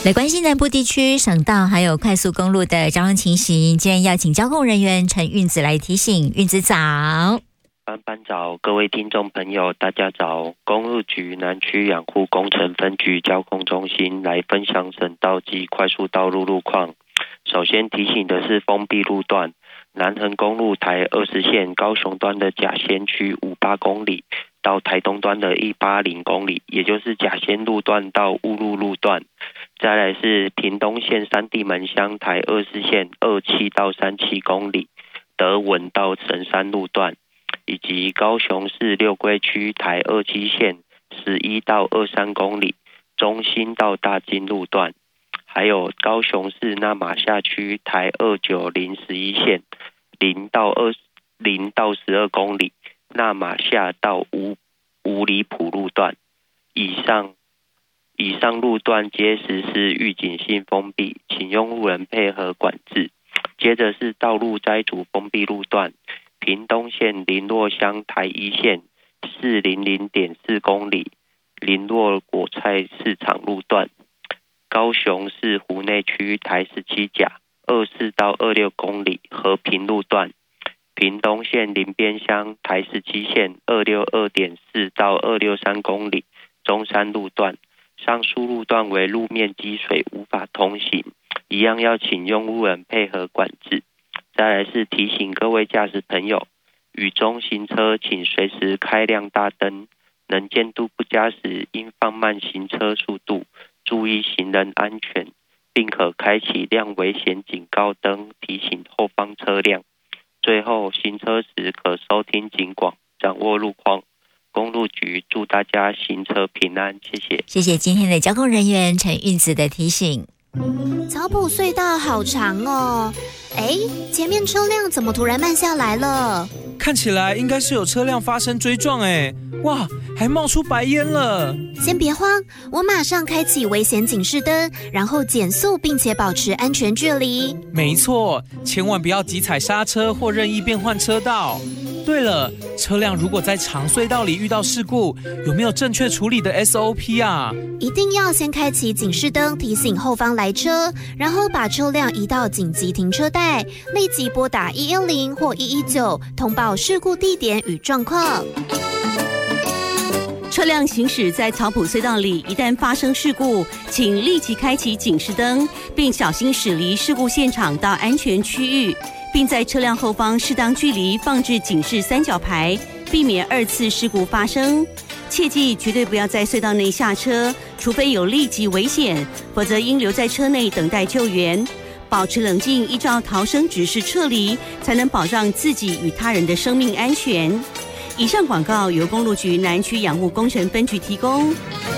来关心南部地区省道还有快速公路的交通情形，今天要请交控人员陈运子来提醒。运子早。 班早，各位听众朋友大家早。公路局南区养护工程分局交控中心来分享省道及快速道路路况。首先提醒的是封闭路段，南横公路台20线高雄端的甲仙区58公里到台东端的180公里，也就是甲仙路段到雾路路段。再来是屏东县三地门乡台24线27到37公里德文到神山路段，以及高雄市六龟区台27线11到23公里中心到大金路段，还有高雄市那玛夏区台29011线0到12公里那玛夏到五里埔路段。以上路段皆实施预警性封闭，请用路人配合管制。接着是道路摘除封闭路段，屏东县林洛乡台1线400.4公里林洛果菜市场路段，高雄市湖内区台17甲24到26公里和平路段，屏东县林边乡台17线262.4到263公里中山路段。上述路段为路面积水无法通行，一样要请用路人配合管制。再来是提醒各位驾驶朋友，雨中行车请随时开亮大灯，能见度不佳时应放慢行车速度，注意行人安全，并可开启亮危险警告灯提醒后方车辆。最后行车时可收听警广，掌握路况。公路局祝大家行车平安，谢谢。 谢谢今天的交控人员陈运子的提醒。 草埔隧道好长哦，前面车辆怎么突然慢下来了？ 看起来应该是有车辆发生追撞哇，还冒出白烟了。 先别慌，我马上开启危险警示灯，然后减速并且保持安全距离。 没错，千万不要急踩刹车或任意变换车道。对了，车辆如果在长隧道里遇到事故，有没有正确处理的 SOP 啊？ 一定要先开启警示灯提醒后方来车，然后把车辆移到紧急停车带，立即拨打110或119通报事故地点与状况。 车辆行驶在草埔隧道里，一旦发生事故，请立即开启警示灯，并小心驶离事故现场到安全区域，并在车辆后方适当距离放置警示三角牌，避免二次事故发生。切记绝对不要在隧道内下车，除非有立即危险，否则应留在车内等待救援。保持冷静，依照逃生指示撤离，才能保障自己与他人的生命安全。以上广告由公路局南区养护工程分局提供。